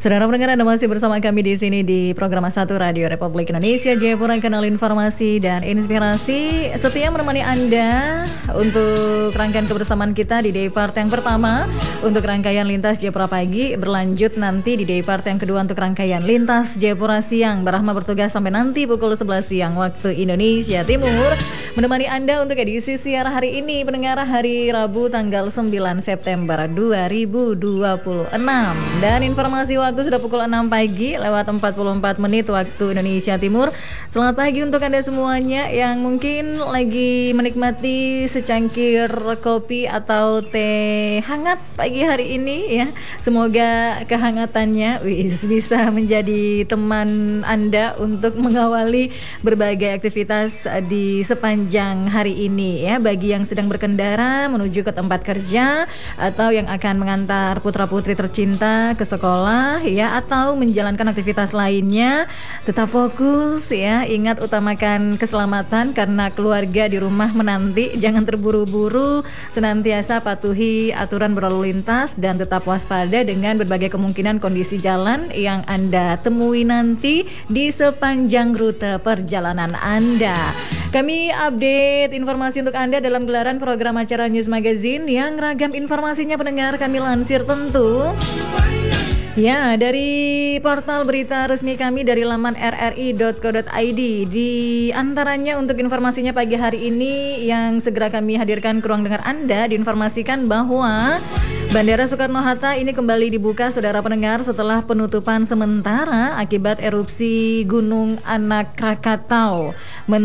Saudara pendengar, Anda masih bersama kami di sini di program Satu Radio Republik Indonesia Jayapura, kanal informasi dan inspirasi. Setia menemani Anda untuk rangkaian kebersamaan kita di day part yang pertama untuk rangkaian Lintas Jayapura Pagi, berlanjut nanti di day part yang kedua untuk rangkaian Lintas Jayapura Siang. Rahma bertugas sampai nanti pukul 11 siang waktu Indonesia Timur, menemani Anda untuk edisi siar hari ini, pendengar, hari Rabu tanggal 9 September 2026. Dan informasi waktu sudah pukul 6 pagi lewat 44 menit waktu Indonesia Timur. Selamat pagi untuk Anda semuanya yang mungkin lagi menikmati secangkir kopi atau teh hangat pagi hari ini ya. Semoga kehangatannya bisa menjadi teman Anda untuk mengawali berbagai aktivitas di sepanjang hari ini ya. Bagi yang sedang berkendara menuju ke tempat kerja atau yang akan mengantar putra-putri tercinta ke sekolah ya, atau menjalankan aktivitas lainnya, tetap fokus ya. Ingat, utamakan keselamatan karena keluarga di rumah menanti. Jangan terburu-buru, senantiasa patuhi aturan berlalu lintas dan tetap waspada dengan berbagai kemungkinan kondisi jalan yang Anda temui nanti di sepanjang rute perjalanan Anda. Kami update informasi untuk Anda dalam gelaran program acara News Magazine yang ragam informasinya pendengar kami lansir tentu ya dari portal berita resmi kami dari laman rri.co.id. Di antaranya untuk informasinya pagi hari ini yang segera kami hadirkan ke ruang dengar Anda, diinformasikan bahwa Bandara Soekarno-Hatta ini kembali dibuka, saudara pendengar, setelah penutupan sementara akibat erupsi Gunung Anak Krakatau.